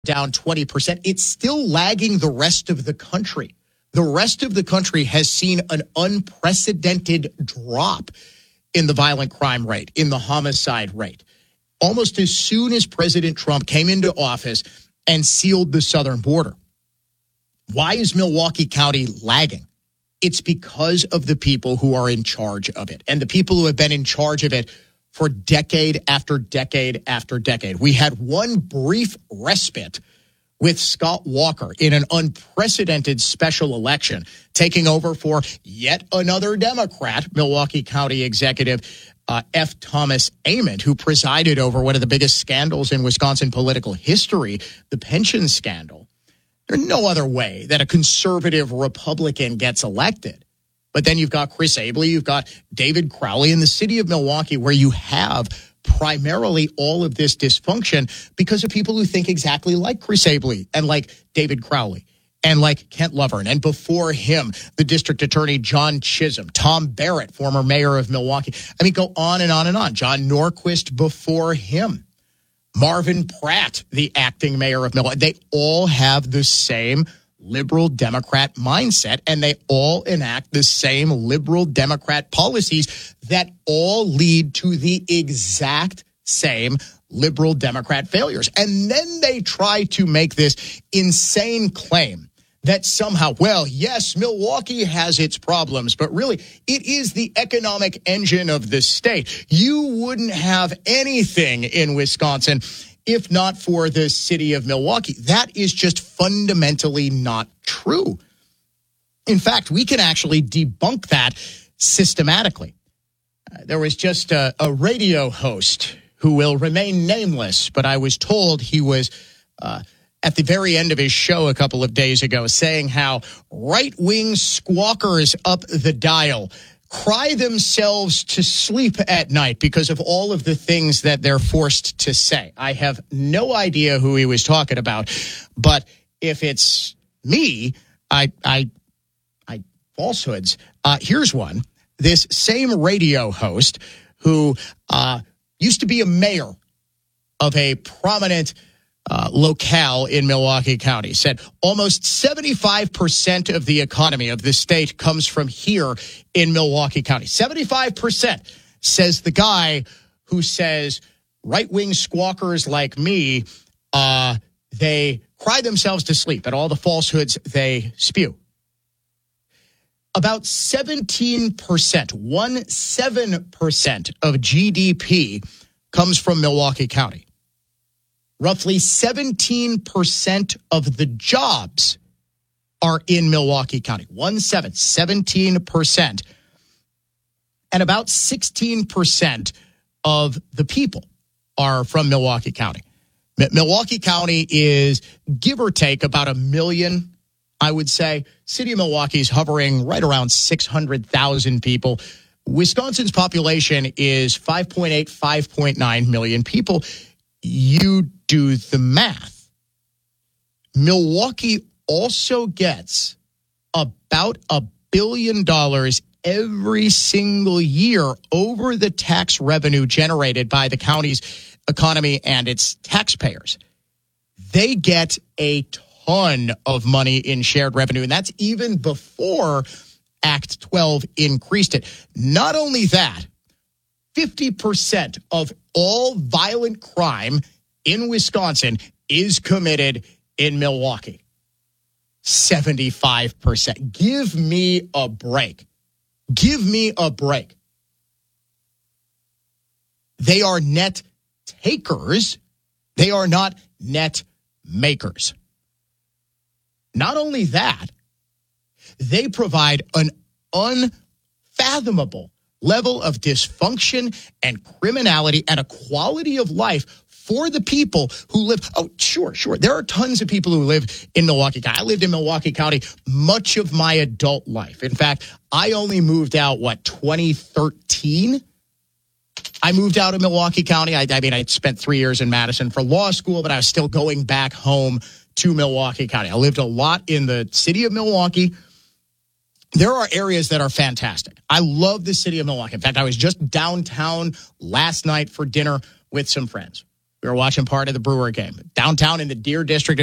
down 20%. It's still lagging the rest of the country. The rest of the country has seen an unprecedented drop in the violent crime rate, in the homicide rate. Almost as soon as President Trump came into office and sealed the southern border. Why is Milwaukee County lagging? It's because of the people who are in charge of it, and the people who have been in charge of it for decade after decade after decade. We had one brief respite with Scott Walker in an unprecedented special election, taking over for yet another Democrat, Milwaukee County Executive F. Thomas Ament, who presided over one of the biggest scandals in Wisconsin political history, the pension scandal. There's no other way that a conservative Republican gets elected. But then you've got Chris Abele, you've got David Crowley in the city of Milwaukee, where you have primarily all of this dysfunction because of people who think exactly like Chris Abele and like David Crowley and like Kent Lovern. And before him, the district attorney, John Chisholm, Tom Barrett, former mayor of Milwaukee. I mean, go on and on and on. John Norquist before him. Marvin Pratt, the acting mayor of Milwaukee. They all have the same liberal Democrat mindset, and they all enact the same liberal Democrat policies that all lead to the exact same liberal Democrat failures. And then they try to make this insane claim that somehow, well, yes, Milwaukee has its problems, but really it is the economic engine of the state. You wouldn't have anything in Wisconsin if not for the city of Milwaukee. That is just fundamentally not true. In fact, we can actually debunk that systematically. There was just a radio host who will remain nameless, but I was told he was at the very end of his show a couple of days ago saying how right-wing squawkers up the dial cry themselves to sleep at night because of all of the things that they're forced to say. I have no idea who he was talking about, but if it's me, I falsehoods. Here's one. This same radio host who used to be a mayor of a prominent locale in Milwaukee County said almost 75% of the economy of the state comes from here in Milwaukee County. 75%, says the guy who says right-wing squawkers like me, they cry themselves to sleep at all the falsehoods they spew. About 17%, 17% of GDP comes from Milwaukee County. Roughly 17% of the jobs are in Milwaukee County. 17%. And about 16% of the people are from Milwaukee County. Milwaukee County is, give or take, about 1 million, I would say. City of Milwaukee is hovering right around 600,000 people. Wisconsin's population is 5.8, 5.9 million people. You do the math. Milwaukee also gets about $1 billion every single year over the tax revenue generated by the county's economy and its taxpayers. They get a ton of money in shared revenue, and that's even before Act 12 increased it. Not only that, 50% of all violent crime in Wisconsin is committed in Milwaukee. 75%. Give me a break. Give me a break. They are net takers. They are not net makers. Not only that, they provide an unfathomable level of dysfunction and criminality and a quality of life for the people who live. Oh, sure. There are tons of people who live in Milwaukee County. I lived in Milwaukee County much of my adult life. In fact, I only moved out, 2013? I moved out of Milwaukee County. I spent 3 years in Madison for law school, but I was still going back home to Milwaukee County. I lived a lot in the city of Milwaukee. There are areas that are fantastic. I love the city of Milwaukee. In fact, I was just downtown last night for dinner with some friends. We were watching part of the Brewer game downtown in the Deer District